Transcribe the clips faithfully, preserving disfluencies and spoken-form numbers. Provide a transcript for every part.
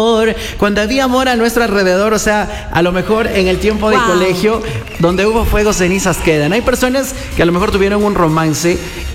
Cuando había amor a nuestro alrededor, o sea, a lo mejor en el tiempo de Wow. colegio, donde hubo fuego, cenizas quedan. Hay personas que a lo mejor tuvieron un romance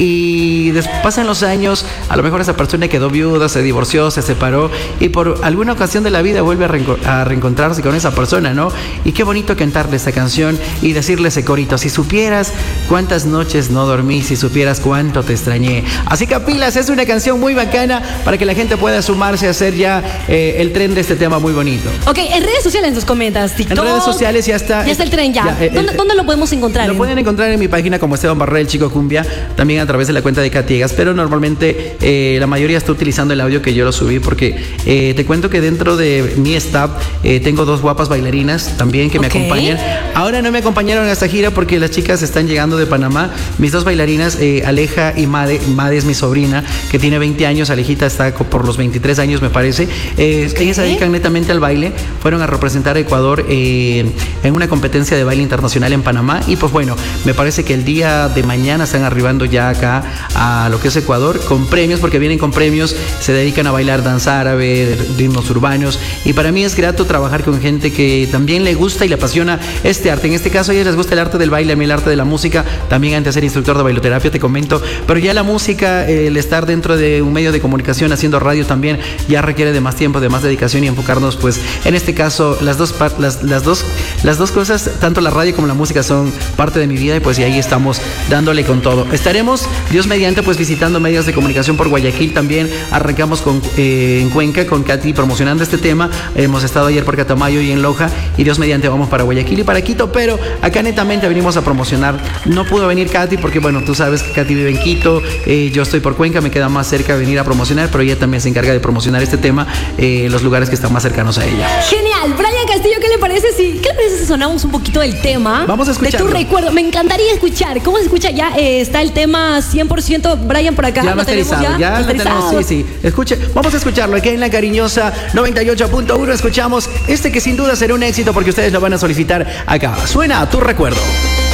y des- pasan los años, a lo mejor esa persona quedó viuda, se divorció, se separó y por alguna ocasión de la vida vuelve a, reenco- a reencontrarse con esa persona, ¿no? Y qué bonito cantarle esa canción y decirle ese corito: si supieras cuántas noches no dormí, si supieras cuánto te extrañé. Así que pilas, es una canción muy bacana para que la gente pueda sumarse a hacer ya eh, el tren de este tema muy bonito. Ok, en redes sociales nos comentas, TikTok. En redes sociales ya está. Ya está el tren ya. ya, eh, ¿Dónde, el- dónde lo podemos encontrar? Lo pueden encontrar en mi página como Esteban Barrera, el Chico Cumbia, también a través de la cuenta de Catiegas, pero normalmente eh, la mayoría está utilizando el audio que yo lo subí porque eh, te cuento que dentro de mi staff eh, tengo dos guapas bailarinas también que me Ok. acompañan. Ahora no me acompañaron a esta gira porque las chicas están llegando de Panamá. Mis dos bailarinas, eh, Aleja y Made, Made es mi sobrina que tiene veinte años, Alejita está co- por los veintitrés años me parece. Eh, Ok. Ellas se dedican netamente al baile, fueron a representar a Ecuador eh, en una competencia de baile internacional en Panamá y pues bueno, me parece que el día de mañana están arribando ya acá a lo que es Ecuador con premios, porque vienen con premios, se dedican a bailar danza árabe, ritmos urbanos, y para mí es grato trabajar con gente que también le gusta y le apasiona este arte. En este caso a ellos les gusta el arte del baile, a mí el arte de la música, también antes de ser instructor de bailoterapia te comento, pero ya la música, eh, el estar dentro de un medio de comunicación haciendo radio también ya requiere de más tiempo, de más dedicación y enfocarnos pues en este caso las dos par- las, las dos las dos cosas, tanto la radio como la música son parte de mi vida y pues y ahí estamos dándole con todo. Estaremos Dios mediante pues visitando medios de comunicación por Guayaquil también. Arrancamos con eh, en Cuenca con Katy promocionando este tema. Hemos estado ayer por Catamayo y en Loja y Dios mediante vamos para Guayaquil y para Quito, pero acá netamente venimos a promocionar. No pudo venir Katy porque bueno, tú sabes que Katy vive en Quito, eh, yo estoy por Cuenca, me queda más cerca venir a promocionar, pero ella también se encarga de promocionar este tema eh, en los lugares que están más cercanos a ella. Genial. Brian Castillo, ¿qué le parece si, ¿qué le parece si sonamos un poquito del tema? Vamos a escucharlo. De tu recuerdo. Me encantaría escuchar. ¿Cómo se escucha ya? Eh, está el tema cien por ciento. Brian, por acá. Ya ¿Lo tenemos masterizado, ya, lo tenemos, Masterizado. sí, sí. Escuche, vamos a escucharlo aquí en La Cariñosa noventa y ocho punto uno. Escuchamos este que sin duda será un éxito porque ustedes lo van a solicitar acá. Suena a Tu Recuerdo.